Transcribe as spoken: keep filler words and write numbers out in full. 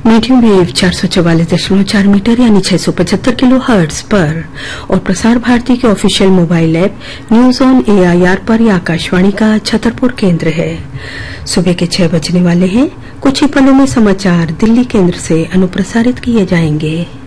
Medium wave चार सौ चौवालीस दशमलव चार मीटर यानी छह सौ पचहत्तर किलो हर्ट्ज पर और प्रसार भारती के official mobile app news on AIR पर यह आकाशवाणी का छतरपुर केंद्र है। सुबह के छह बजने वाले हैं। कुछ ही पलों में समाचार दिल्ली केंद्र से अनुप्रसारित किए जाएंगे।